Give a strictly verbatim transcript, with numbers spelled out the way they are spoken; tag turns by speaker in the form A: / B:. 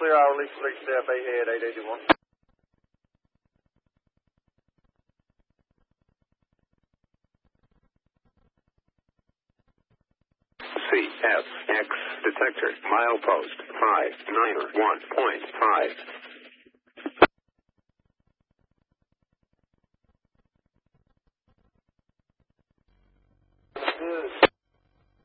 A: clear hourly for reach there, Bay Head eight eighty-one.
B: C F X detector, milepost five nine one point five.
A: Good.